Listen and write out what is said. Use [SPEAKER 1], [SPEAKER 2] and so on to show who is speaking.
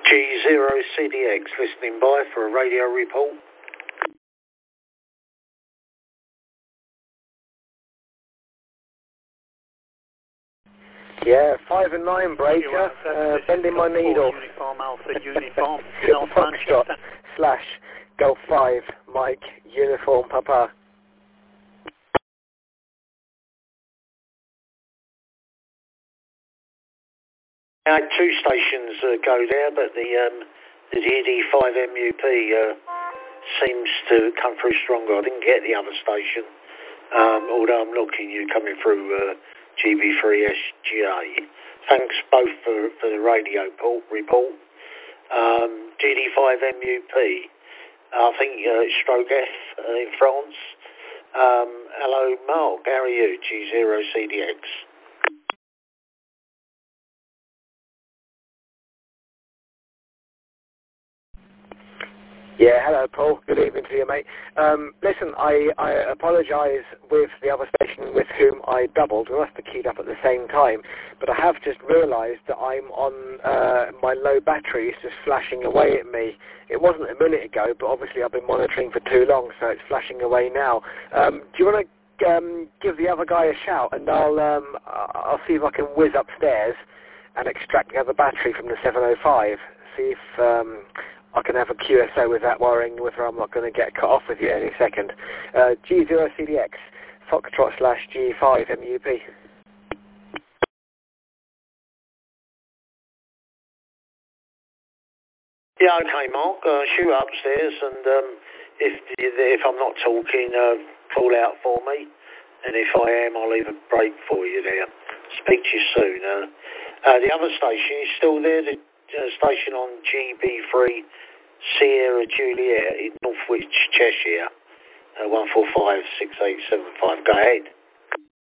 [SPEAKER 1] G0CDX, listening by for a radio report.
[SPEAKER 2] Yeah, 5 and 9 breaker, bending my needle.
[SPEAKER 3] Uniform Alpha, Uniform,
[SPEAKER 2] North Foxtrot / Golf 5, Mike, Uniform Papa.
[SPEAKER 1] I had 2 stations go there, but the GD5 MUP seems to come through stronger. I didn't get the other station, although I'm looking, you're coming through GB3SGA. Thanks both for the radio report. GD5 MUP, I think stroke F in France. Hello Mark, how are you? G0CDX.
[SPEAKER 2] Yeah, hello Paul, good evening to you mate. Listen, I apologise with the other station with whom I doubled. We must have keyed up at the same time, but I have just realised that I'm on my low battery is just flashing away at me. It wasn't a minute ago, but obviously I've been monitoring for too long, so it's flashing away now. Do you want to give the other guy a shout, and I'll see if I can whiz upstairs and extract the other battery from the 705, see if I can have a QSO with that wiring, whether I'm not going to get cut off with you any second. G0CDX, Foxtrot / G5 MUP.
[SPEAKER 1] Yeah, okay, Mark. Shoot upstairs, and if I'm not talking, call out for me. And if I am, I'll leave a break for you there. Speak to you soon. The other station is still there. The station on GB3 Sierra Juliet in Northwich, Cheshire. 1456875. Go ahead.